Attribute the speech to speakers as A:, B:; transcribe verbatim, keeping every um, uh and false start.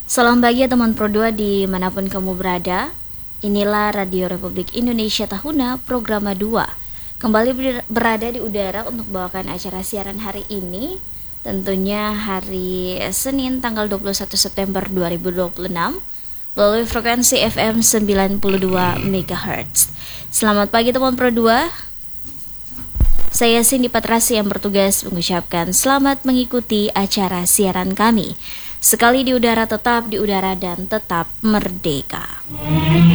A: Salam bahagia teman Pro dua dimanapun kamu berada. Inilah Radio Republik Indonesia Tahuna Programa dua. Kembali ber- berada di udara untuk membawakan acara siaran hari ini. Tentunya hari Senin tanggal dua puluh satu September dua ribu dua puluh enam melalui frekuensi F M sembilan puluh dua megahertz. Selamat pagi teman Pro dua. Saya Cindy Patrasi yang bertugas mengucapkan selamat mengikuti acara siaran kami. Sekali di udara, tetap di udara, dan tetap merdeka.